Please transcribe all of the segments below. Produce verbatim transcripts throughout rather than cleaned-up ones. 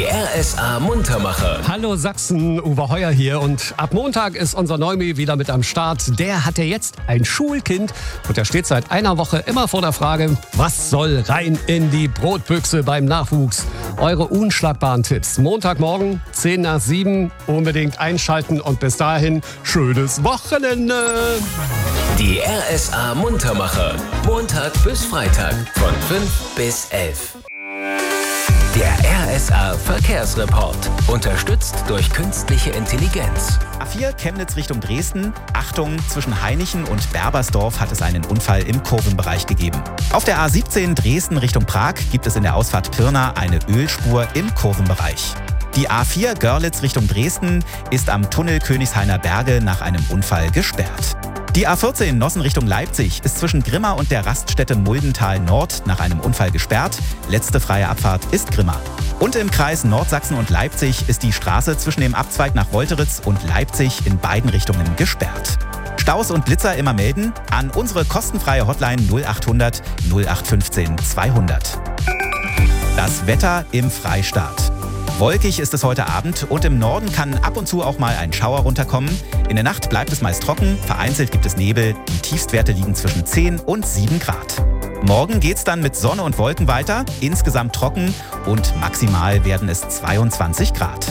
R S A Muntermacher. Hallo Sachsen, Uwe Heuer hier und ab Montag ist unser Neumi wieder mit am Start. Der hat ja jetzt ein Schulkind und der steht seit einer Woche immer vor der Frage, was soll rein in die Brotbüchse beim Nachwuchs? Eure unschlagbaren Tipps. Montagmorgen, zehn nach sieben, unbedingt einschalten und bis dahin schönes Wochenende. Die R S A Muntermacher. Montag bis Freitag von fünf bis elf. Der R S A Verkehrsreport. Unterstützt durch künstliche Intelligenz. A vier Chemnitz Richtung Dresden. Achtung, zwischen Hainichen und Berbersdorf hat es einen Unfall im Kurvenbereich gegeben. Auf der A siebzehn Dresden Richtung Prag gibt es in der Ausfahrt Pirna eine Ölspur im Kurvenbereich. Die A vier Görlitz Richtung Dresden ist am Tunnel Königshainer Berge nach einem Unfall gesperrt. Die A vierzehn Nossen Richtung Leipzig ist zwischen Grimma und der Raststätte Muldental Nord nach einem Unfall gesperrt. Letzte freie Abfahrt ist Grimma. Und im Kreis Nordsachsen und Leipzig ist die Straße zwischen dem Abzweig nach Wolteritz und Leipzig in beiden Richtungen gesperrt. Staus und Blitzer immer melden an unsere kostenfreie Hotline null achthundert null acht fünfzehn zweihundert. Das Wetter im Freistaat. Wolkig ist es heute Abend und im Norden kann ab und zu auch mal ein Schauer runterkommen. In der Nacht bleibt es meist trocken, vereinzelt gibt es Nebel. Die Tiefstwerte liegen zwischen zehn und sieben Grad. Morgen geht's dann mit Sonne und Wolken weiter, insgesamt trocken und maximal werden es zweiundzwanzig Grad.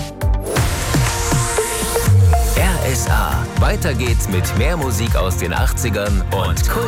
R S A. Weiter geht's mit mehr Musik aus den achtzigern und Kult.